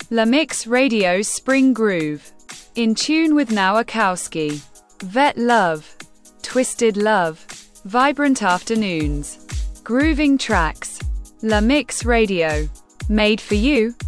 La Mix Radio's Spring Groove. In tune with Nowakowski. Vet Love. Twisted Love. Vibrant Afternoons. Grooving tracks. La Mix Radio. Made for you.